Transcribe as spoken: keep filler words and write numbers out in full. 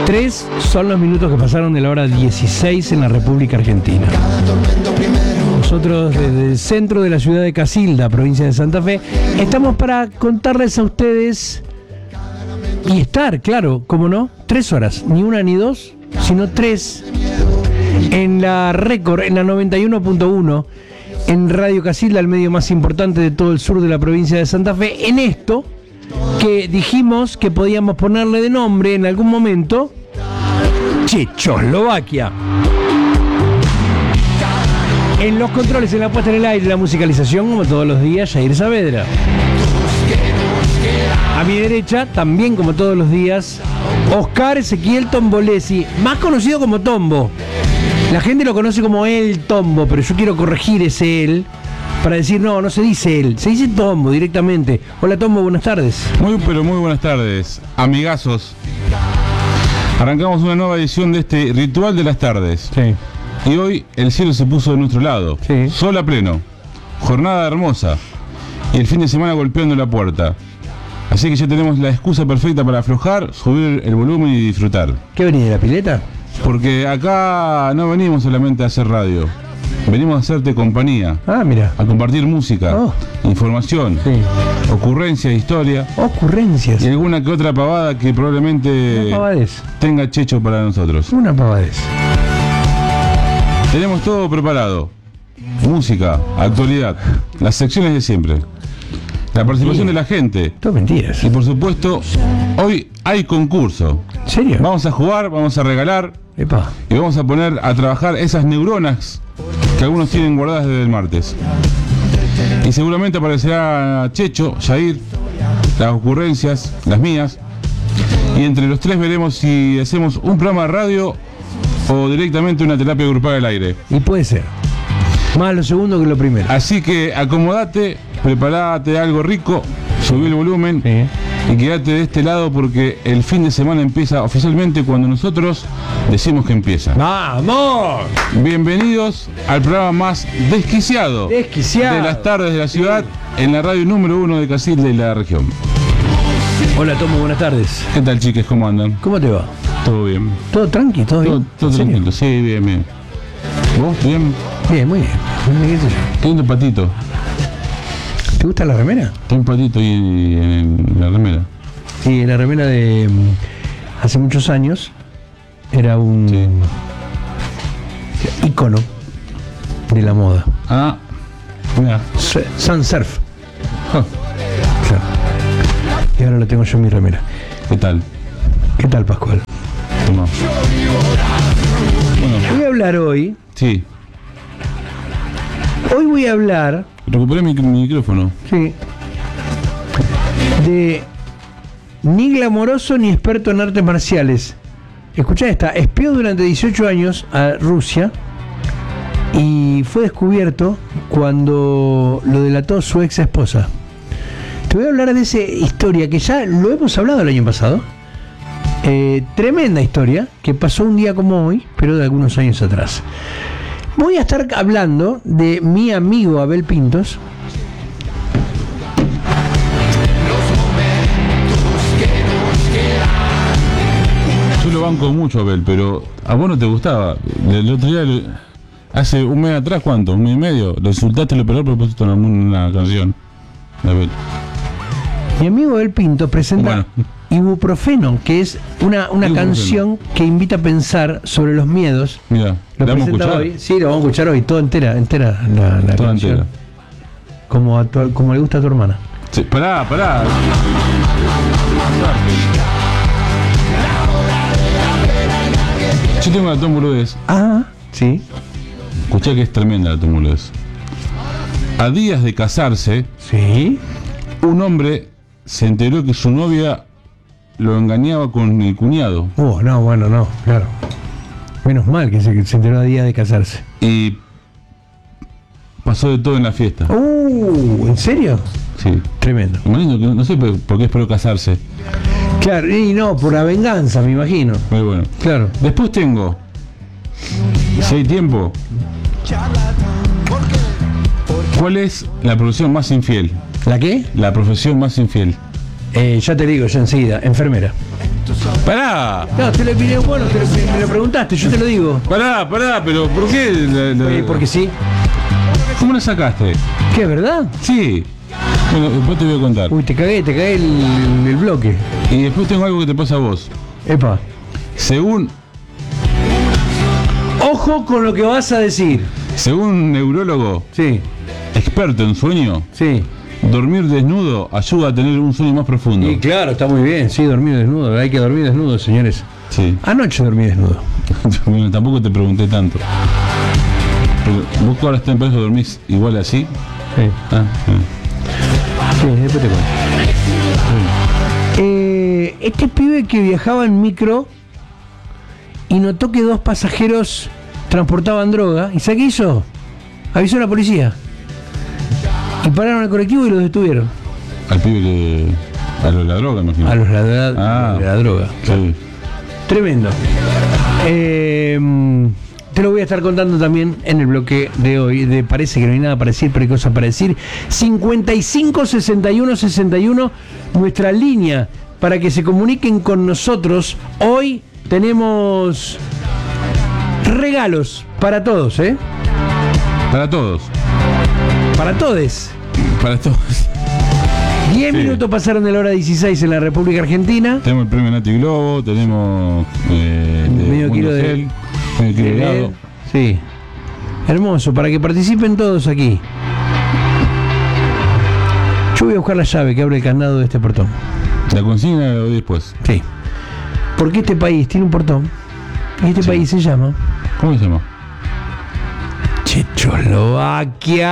Tres son los minutos que pasaron de la hora dieciséis en la República Argentina. Nosotros desde el centro de la ciudad de Casilda, provincia de Santa Fe, estamos para contarles a ustedes y estar, claro, cómo no, tres horas, ni una ni dos, sino tres, en la Récord, en la noventa y uno punto uno, en Radio Casilda, el medio más importante de todo el sur de la provincia de Santa Fe, en esto que dijimos que podíamos ponerle de nombre en algún momento, Chechoslovaquia. En los controles, en la puesta en el aire, la musicalización, como todos los días, Jair Saavedra. A mi derecha, también como todos los días, Oscar Ezequiel Tombolesi, más conocido como Tombo. La gente lo conoce como El Tombo, pero yo quiero corregir ese él para decir, no, no se dice él, se dice Tombo directamente. Hola Tombo, buenas tardes. Muy, pero muy buenas tardes, amigazos. Arrancamos una nueva edición de este Ritual de las Tardes. Sí. Y hoy el cielo se puso de nuestro lado. Sí. Sol a pleno. Jornada hermosa. Y el fin de semana golpeando la puerta. Así que ya tenemos la excusa perfecta para aflojar, subir el volumen y disfrutar. ¿Qué venís de la pileta? Porque acá no venimos solamente a hacer radio. Venimos a hacerte compañía. Ah, mira. A compartir música, Oh. información, Sí. ocurrencias, historia. Ocurrencias. Y alguna que otra pavada que probablemente Una pavadez. tenga checho para nosotros. Una pavadez. Tenemos todo preparado. Música, actualidad, las secciones de siempre. La participación Sí. de la gente. Todo mentiras. Y por supuesto, hoy hay concurso. ¿En serio? Vamos a jugar, vamos a regalar Epa. y vamos a poner a trabajar esas neuronas que algunos tienen guardadas desde el martes. Y seguramente aparecerá Checho, Jair, las ocurrencias, las mías. Y entre los tres veremos si hacemos un programa de radio o directamente una terapia grupal al aire. Y puede ser. Más lo segundo que lo primero. Así que acomodate, preparate algo rico, subí el volumen Sí. y quédate de este lado porque el fin de semana empieza oficialmente cuando nosotros decimos que empieza. ¡Vamos! Bienvenidos al programa más desquiciado, Desquiciado. de las tardes de la ciudad en la radio número uno de Casilda y la región. Hola Tomo, buenas tardes. ¿Qué tal, chiques? ¿Cómo andan? ¿Cómo te va? ¿Todo bien? ¿Todo tranqui? ¿Todo Todo, bien? todo ¿En serio? tranquilo, sí, bien, bien. ¿Vos? ¿Bien? Bien, muy bien. Muy bien, ¿qué sé yo? Tengo un patito. ¿Te gusta la remera? Tengo un patito ahí en, en la remera. Sí, la remera de mm, hace muchos años era un Sí. ícono de la moda. Ah, mira. S- Sans Surf. Ah, Claro. Y ahora lo tengo yo en mi remera. ¿qué tal? ¿Qué tal, Pascual? Toma. Bueno, Voy a hablar hoy. sí. Hoy voy a hablar, Recuperé mi, mi micrófono. sí, de ni glamoroso ni experto en artes marciales. Escuchá esta, espió durante dieciocho años a Rusia y fue descubierto cuando lo delató su ex esposa. Te voy a hablar de esa historia que ya lo hemos hablado el año pasado. Eh, tremenda historia que pasó un día como hoy, pero de algunos años atrás. Voy a estar hablando de mi amigo Abel Pintos. Yo lo banco mucho, Abel, pero a vos no te gustaba. El otro día, lo- hace un mes atrás, ¿cuánto? Un mes y medio, lo insultaste lo peor a propósito en una canción de Abel. Mi amigo Abel Pintos presenta Bueno. Ibuprofeno, que es una, una Ibuprofeno. canción que invita a pensar sobre los miedos. Mira, Lo ¿la vamos a presenta escuchar? hoy. Sí, lo vamos a escuchar hoy, toda entera, entera la, la Toda canción. entera. Como, a tu- como le gusta a tu hermana. Sí, pará, pará. Yo tengo la Tom Boludez. Ah, sí. Escuchá que es tremenda la Tom Boludez. A días de casarse, Sí. un hombre se enteró que su novia lo engañaba con el cuñado. Oh, no, bueno, no, claro. Menos mal que se, que se enteró a día de casarse. Y pasó de todo en la fiesta. Uh, ¿en serio? Sí. Tremendo. Imagino que no sé por por qué esperó casarse. Claro, y no, por la venganza, me imagino. Pero bueno. Claro. Después tengo. Si hay tiempo. ¿Cuál es la profesión más infiel? ¿La qué? La profesión más infiel. Eh, ya te digo, ya enseguida, enfermera. Pará, No, te lo, bueno, te lo, me lo preguntaste, yo te lo digo. pará, pará, pero ¿por qué? la- la- Eh, porque sí. ¿Cómo la sacaste? ¿Qué, verdad? Sí. Bueno, después te voy a contar. Uy, te cagué, te cagué el, el bloque. Y después tengo algo que te pasa a vos. Epa. Según, Ojo con lo que vas a decir. según un neurólogo Sí, experto en sueño, sí. dormir desnudo ayuda a tener un sueño más profundo. Y claro, está muy bien, sí, dormir desnudo. Hay que dormir desnudo, señores. Sí. Anoche dormí desnudo. Bueno, tampoco te pregunté tanto. Pero vos que ahora estás en pareja, dormís igual así. Sí, Ah, sí, después te cuento. Eh, este pibe que viajaba en micro y notó que dos pasajeros transportaban droga. ¿Y sabe qué hizo? Avisó a la policía. Y pararon al colectivo y los detuvieron. al pibe que. a lo de la droga, imagino. A los ladra- Ah. de la droga. Sí. Tremendo. Eh, te lo voy a estar contando también en el bloque de hoy. De parece que no hay nada para decir, pero hay cosas para decir. cincuenta y cinco sesenta y uno sesenta y uno, nuestra línea para que se comuniquen con nosotros. Hoy tenemos regalos para todos, ¿eh? Para todos. Para todos. Para todos. diez Sí. minutos pasaron de la hora dieciséis en la República Argentina. Tenemos el premio Nati Globo, tenemos. Eh, de Medio kilo Mundo de- Cel, medio kilo de helado. Sí. Hermoso, para que participen todos aquí. Yo voy a buscar la llave que abre el candado de este portón. La consigna de hoy después. Sí. Porque este país tiene un portón. Y este Sí. país se llama ¿Cómo se llama? Checoslovaquia.